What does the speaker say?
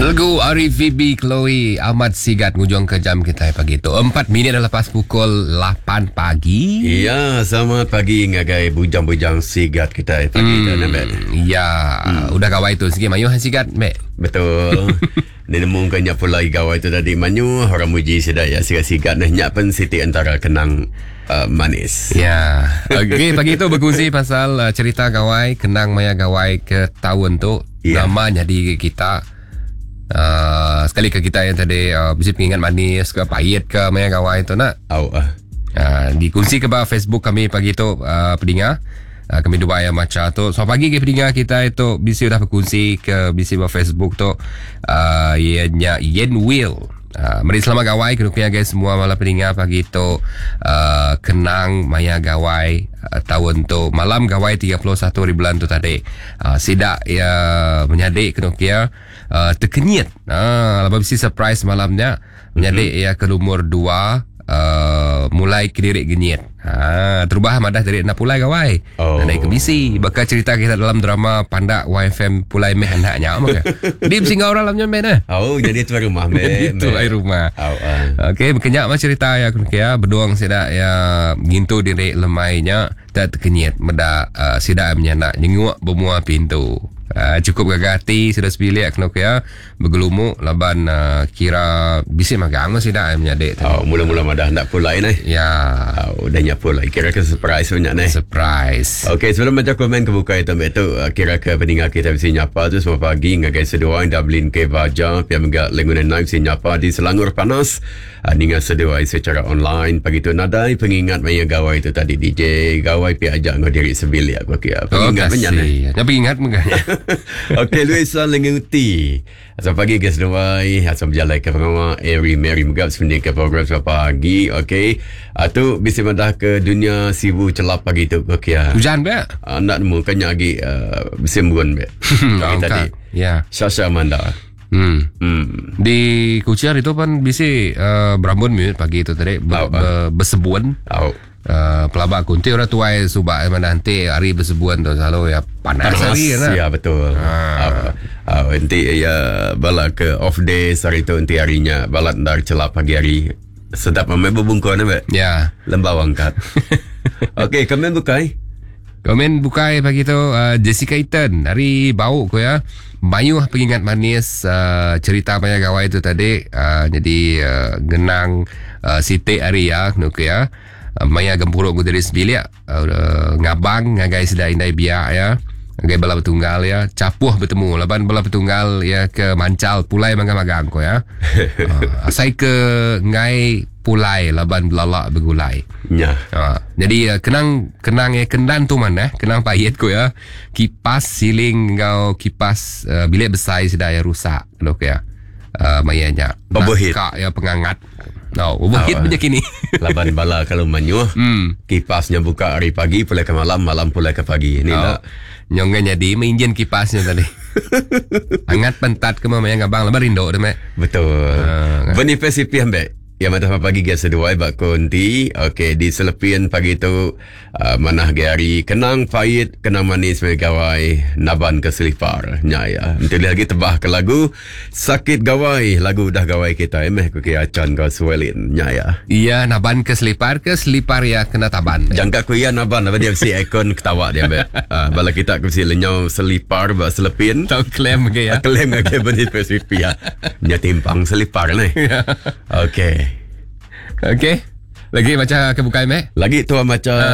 Lagu Arif Bibi Chloe Ahmad Sigat ngujung ke jam kita pagi tu 4 minit lepas pukul 8 pagi. Ya, selamat pagi ngagai bujang-bujang Sigat kita pagi tu Mek. Ya, udah gawai tu sikit mayu Sigat Mek. Betul. Ni nemu kanya pula gawai tu tadi manyu orang muji sedaya ya sigat-sigat nah nyak pen siti antara kenang manis. Ya. Okey, pagi tu berkongsi pasal cerita gawai kenang maya gawai ke tahun tu. Nama jadi kita sekali ke kita yang tadi bisa pengingat manis ke pahit ke maya gawai tu nak. Dikongsi ke Facebook kami pagi tu pendengar. Kami dua yang macam tu. So pagi ke pendengar kita itu bisa dah berkongsi ke bisa Facebook tu ianya Yen Will. Mari selamat gawai kerupiah guys semua malam pendengar pagi tu kenang maya gawai tahun tu malam gawai 31 hari bulan tu tadi sidak ya menyadik kerupiah terkenyit lepas bisi surprise malamnya menyadik ya ke umur 2 mulai kedirik genyit terubah madah dari nak pulai gawai naik ke bisi bakal cerita kita dalam drama Pandak YFM pulai meh anaknya maka di singgah orang dalamnya meh jadi tu rumah meh itu air rumah okey berkenyak mah cerita ya kia berdoang sida ya gintu diri lemainya tak terkenyit meda sida menyanak nyenguk bermuah pintu cukup gagati sudah sebilik kena ya bergelumuk laban kira bisi magang sih dah menyadik mula-mula madah nak pulai ni ya dah nyak pulai kira ke surprise banyak ni surprise. Okey sebelum macam komen kebuka itu kira ke pendengar kita bisa nyapa tu semua pagi ngagai sedua Dublin ke Baja pia menggak lengunan naik bisa nyapa di Selangor Panas ninga sedua secara online pagi tu nadai pengingat maya gawai itu tadi DJ gawai pia ajak ngau diri sebilik aku kira pengingat banyak ni ya pengingat menganya. Okey Luisa lenguti asal pagi guys doai asal berjalan ke pengawa Eri Mary Mugab sebenarnya ke program pagi. Okey tu bisa madah ke dunia sibu celap pagi tu okey hujan be nak nemu kanya lagi bisa buan be tadi ya Sasha Amanda di Kuciar itu kan bisa berambun pagi itu tadi bersebuan pelabak kunti orang tua subak mana nanti hari bersebuan tu selalu ya panas hari ya betul nanti ya bala ke off day hari tu nanti harinya balat dar celap pagi hari sedap memang berbungkun ya lembau angkat. Okey komen bukai pagi tu Jessica Eaton hari bau ko ya Bayu pengingat manis cerita banyak gawai itu tadi jadi genang Siti hari ya nuke ya maya gempuruk dari sebilik ngabang ngagai sedai indai biak ya ngagai bala petunggal ya capuh bertemu laban bala petunggal ya ke mancal pulai magang-magang ko ya asai ke ngai pulai laban belalak bergulai ya jadi kenang ya kendan tu mana kenang pahit ko ya kipas siling ngau kipas bilik besar sedaya rusak lo ya mayanya nak ya pengangat overheat punya kini. Laban bala kalau manyuh kipasnya buka hari pagi pulai ke malam pulai ke pagi ni lah nyongnya jadi mainjen kipasnya tadi hangat pentat ke mama yang abang lebar rindo dah mek betul benefit sipi ambek yang mata pagi gas sedua bak konti okey di selepian pagi tu manah hari kenang pahit kenang manis megawai naban ke selipar nyaya nanti lagi tebah ke lagu sakit gawai lagu dah gawai kita ku kira acan kau suelin nyaya iya naban ke selipar ya kena taban jangka ku iya naban apa dia si ikon ketawa dia bala kita ku si lenyau selipar bak selepin tau klaim ke ya klaim ke benefit sipi ya nya timpang selipar ni okey lagi macam kebukai mek lagi tu macam